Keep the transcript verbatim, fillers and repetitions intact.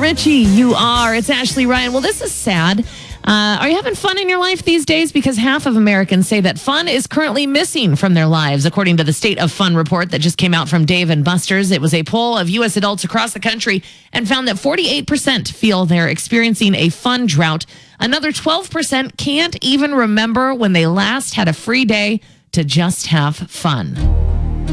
Richie, you are. It's Ashley Ryan. Well, this is sad. Uh, are you having fun in your life these days? Because half of Americans say that fun is currently missing from their lives, according to the State of Fun report that just came out from Dave and Buster's. It was a poll of U S adults across the country and found that forty-eight percent feel they're experiencing a fun drought. Another twelve percent can't even remember when they last had a free day to just have fun.